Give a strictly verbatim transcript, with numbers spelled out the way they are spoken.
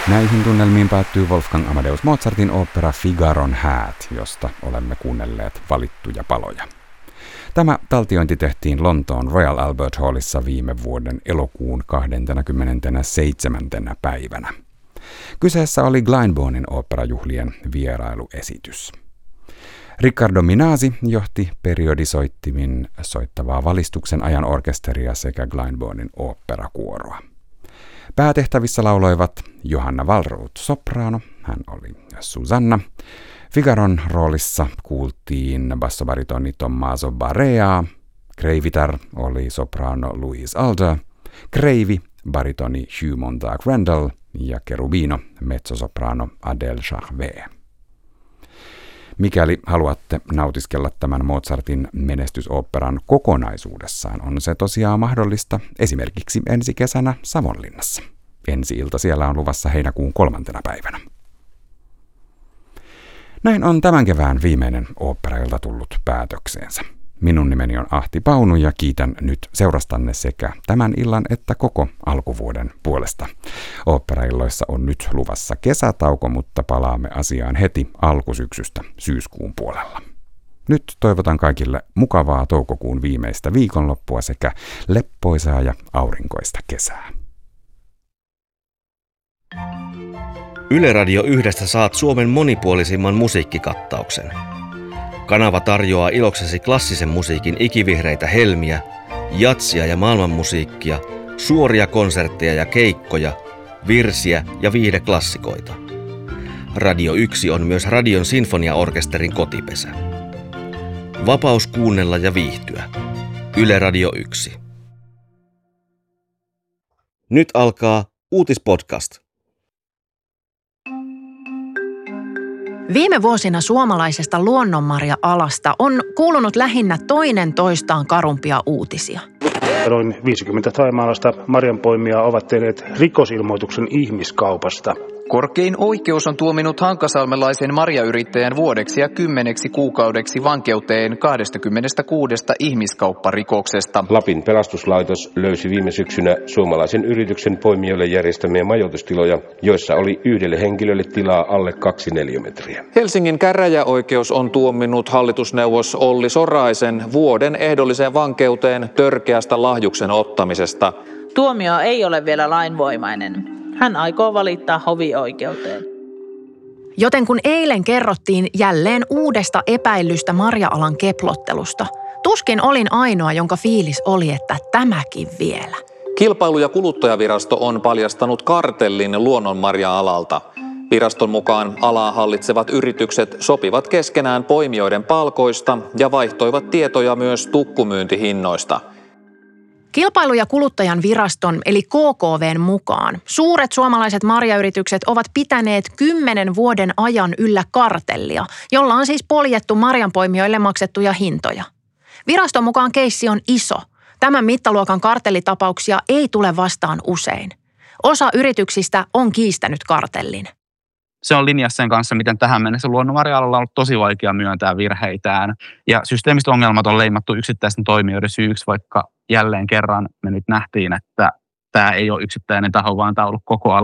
Näihin tunnelmiin päättyy Wolfgang Amadeus Mozartin opera Figaron häät, josta olemme kuunnelleet valittuja paloja. Tämä taltiointi tehtiin Lontoon Royal Albert Hallissa viime vuoden elokuun kahdeskymmenesseitsemäs päivänä. Kyseessä oli Glyndebournin oopperajuhlien vierailuesitys. Riccardo Minasi johti periodisoittimin soittavaa valistuksen ajan orkesteria sekä Glyndebournin oopperakuoroa. Päätehtävissä lauloivat Johanna Wallroth sopraano, hän oli Susanna. Figaron roolissa kuultiin bassobaritoni Tommaso Barea, kreivitar oli sopraano Louise Alder, kreivi baritoni Hugh Montag Randall ja cherubino mezzosopraano Adele Charvet. Mikäli haluatte nautiskella tämän Mozartin menestysoopperan kokonaisuudessaan, on se tosiaan mahdollista esimerkiksi ensi kesänä Savonlinnassa. Ensi-ilta siellä on luvassa heinäkuun kolmantena päivänä. Näin on tämän kevään viimeinen oopperailta tullut päätökseensä. Minun nimeni on Ahti Paunu ja kiitän nyt seurastanne sekä tämän illan että koko alkuvuoden puolesta. Oopperailloissa on nyt luvassa kesätauko, mutta palaamme asiaan heti alkusyksystä syyskuun puolella. Nyt toivotan kaikille mukavaa toukokuun viimeistä viikonloppua sekä leppoisaa ja aurinkoista kesää. Yle Radio yhdestä saat Suomen monipuolisimman musiikkikattauksen. Kanava tarjoaa iloksesi klassisen musiikin ikivihreitä helmiä, jatsia ja maailmanmusiikkia, suoria konsertteja ja keikkoja, virsiä ja viihdeklassikoita. Radio yksi on myös Radion sinfoniaorkesterin kotipesä. Vapaus kuunnella ja viihtyä. Yle Radio yksi. Nyt alkaa Uutispodcast. Viime vuosina suomalaisesta luonnonmarja-alasta on kuulunut lähinnä toinen toistaan karumpia uutisia. Noin viisikymmentä thaimaalaista marjanpoimijaa ovat tehneet rikosilmoituksen ihmiskaupasta. Korkein oikeus on tuominut hankasalmelaisen marjayrittäjän vuodeksi ja kymmeneksi kuukaudeksi vankeuteen kaksikymmentäkuusi ihmiskaupparikoksesta. Lapin pelastuslaitos löysi viime syksynä suomalaisen yrityksen poimijoille järjestämiä majoitustiloja, joissa oli yhdelle henkilölle tilaa alle kaksi neliömetriä. Helsingin käräjäoikeus on tuominnut hallitusneuvos Olli Soraisen vuoden ehdolliseen vankeuteen törkeästä lahjuksen ottamisesta. Tuomio ei ole vielä lainvoimainen. Hän aikoo valittaa hovioikeuteen. Joten kun eilen kerrottiin jälleen uudesta epäillystä marja-alan keplottelusta, tuskin olin ainoa, jonka fiilis oli, että tämäkin vielä. Kilpailu- ja kuluttajavirasto on paljastanut kartellin luonnonmarja-alalta. Viraston mukaan alaa hallitsevat yritykset sopivat keskenään poimijoiden palkoista ja vaihtoivat tietoja myös tukkumyyntihinnoista. Kilpailu- ja kuluttajan viraston eli K K V:n mukaan suuret suomalaiset marjayritykset ovat pitäneet kymmenen vuoden ajan yllä kartellia, jolla on siis poljettu marjanpoimijoille maksettuja hintoja. Viraston mukaan keissi on iso. Tämän mittaluokan kartellitapauksia ei tule vastaan usein. Osa yrityksistä on kiistänyt kartellin. Se on linjassa sen kanssa, miten tähän mennessä luonnonmarja-alalla on ollut tosi vaikea myöntää virheitään. Ja systeemiset ongelmat on leimattu yksittäisten toimijoiden syyksi, vaikka jälleen kerran me nyt nähtiin, että tämä ei ole yksittäinen taho, vaan tämä on ollut koko